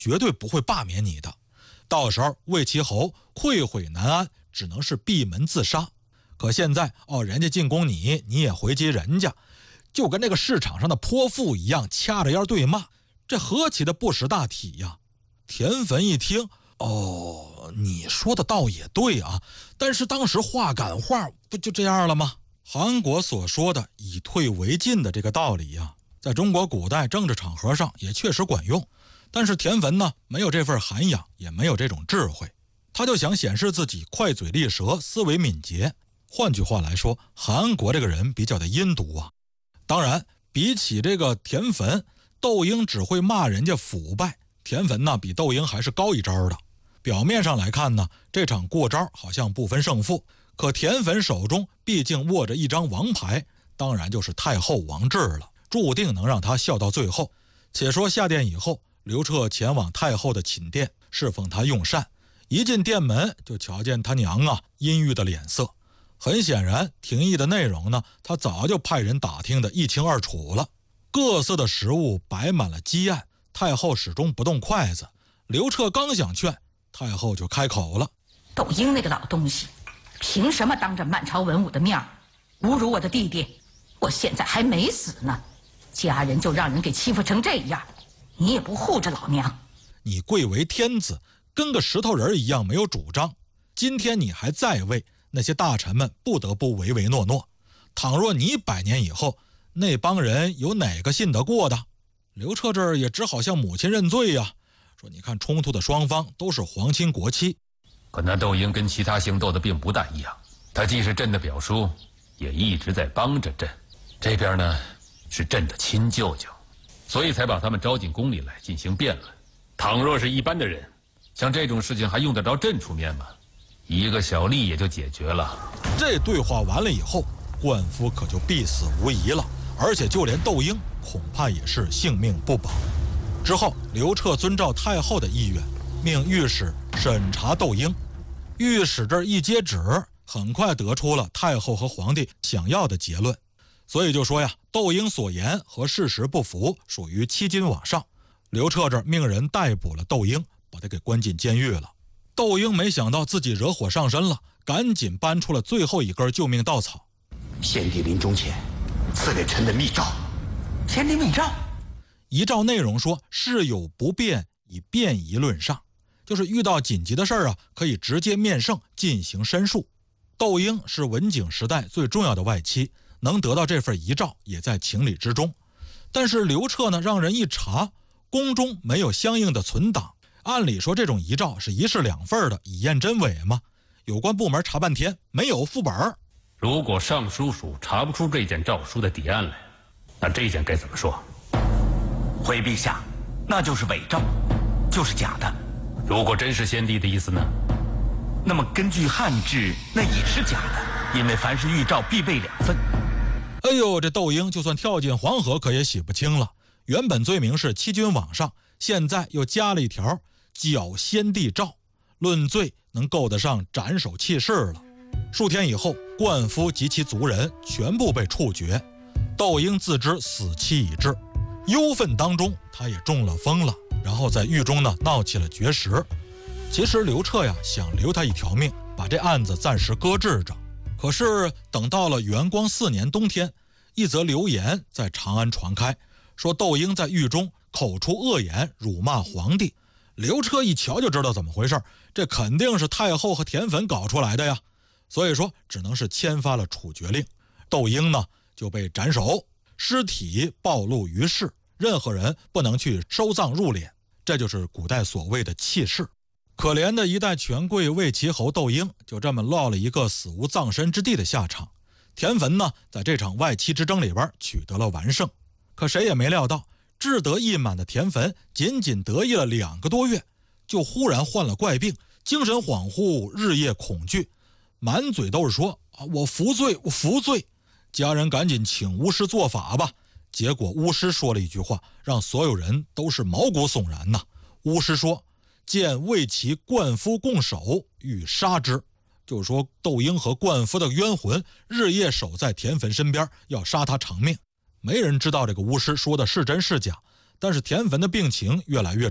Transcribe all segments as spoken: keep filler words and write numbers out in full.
绝对不会罢免你的。到时候魏齐侯溃毁难安，只能是闭门自杀。可现在哦，人家进攻你，你也回击人家，就跟那个市场上的泼妇一样，掐着腰对骂，这何其的不识大体呀！田汾一听，哦，你说的倒也对啊，但是当时话赶话不就这样了吗？韩国所说的以退为进的这个道理呀，在中国古代政治场合上也确实管用，但是田汾呢，没有这份涵养，也没有这种智慧，他就想显示自己快嘴利舌，思维敏捷。换句话来说，韩国这个人比较的阴毒啊。当然，比起这个田汾，窦婴只会骂人家腐败，田汾呢比窦婴还是高一招的。表面上来看呢，这场过招好像不分胜负，可田汾手中毕竟握着一张王牌，当然就是太后王志了，注定能让他笑到最后。且说下殿以后，刘彻前往太后的寝殿侍奉她用膳，一进殿门就瞧见他娘啊阴郁的脸色。很显然，廷议的内容呢，他早就派人打听得一清二楚了。各色的食物摆满了鸡案，太后始终不动筷子。刘彻刚想劝，太后就开口了：“ 窦婴那个老东西，凭什么当着满朝文武的面侮辱我的弟弟？我现在还没死呢，家人就让人给欺负成这样，你也不护着老娘。 你贵为天子，跟个石头人一样没有主张。今天你还在位，那些大臣们不得不唯唯诺诺。倘若你百年以后，那帮人有哪个信得过的？”刘彻这儿也只好向母亲认罪呀、啊，说你看冲突的双方都是皇亲国戚。 可那窦婴跟其他行斗的并不大一样，他既是朕的表叔，也一直在帮着朕。这边呢是朕的亲舅舅，所以才把他们招进宫里来进行辩论。倘若是一般的人，像这种事情还用得着朕出面吗？一个小吏也就解决了。 这对话完了以后，冠夫可就必死无疑了，而且就连窦婴恐怕也是性命不保。之后，刘彻遵照太后的意愿，命御史审查窦婴。御史这一接旨，很快得出了太后和皇帝想要的结论。所以就说呀，窦婴所言和事实不符，属于欺君罔上。刘彻这命人逮捕了窦婴，把他给关进监狱了。窦婴没想到自己惹火上身了，赶紧搬出了最后一根救命稻草。 先帝临终前赐给臣的密诏。 先帝密诏？ 遗诏内容说，事有不便以便宜论上，就是遇到紧急的事儿啊，可以直接面圣进行申诉。窦婴是文景时代最重要的外戚，能得到这份遗诏也在情理之中。但是刘彻呢，让人一查，宫中没有相应的存档。按理说这种遗诏是一式两份的，以验真伪嘛。有关部门查半天没有副本。 如果尚书署查不出这件诏书的底案来，那这件该怎么说？ 回陛下，那就是伪诏，就是假的。 如果真是先帝的意思呢？ 那么根据汉制，那也是假的，因为凡是御诏必备两份。 哎呦，这窦婴就算跳进黄河可也洗不清了。原本罪名是欺君罔上，现在又加了一条矫先帝诏，论罪能够得上斩首弃市了。数天以后，冠夫及其族人全部被处决，窦婴自知死期已至，忧愤当中他也中了风了，然后在狱中呢闹起了绝食。其实刘彻呀想留他一条命，把这案子暂时搁置着。可是等到了元光四年冬天，一则流言在长安传开，说窦婴在狱中口出恶言，辱骂皇帝。刘彻一瞧就知道怎么回事，这肯定是太后和田汾搞出来的呀。所以说只能是签发了处决令，窦婴呢就被斩首，尸体暴露于世，任何人不能去收葬入殓，这就是古代所谓的弃市。可怜的一代权贵魏齐侯窦婴就这么落了一个死无葬身之地的下场。田汾呢在这场外戚之争里边取得了完胜，可谁也没料到志得意满的田汾仅仅得意了两个多月，就忽然患了怪病，精神恍惚，日夜恐惧，满嘴都是说啊，我服罪，我服罪。家人赶紧请巫师做法吧。结果巫师说了一句话，让所有人都是毛骨悚然呐。巫师说，见魏齐冠夫共守，欲杀之。就是说窦婴和冠夫的冤魂日夜守在田汾身边，要杀他偿命。没人知道这个巫师说的是真是假，但是田汾的病情越来越重，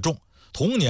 同年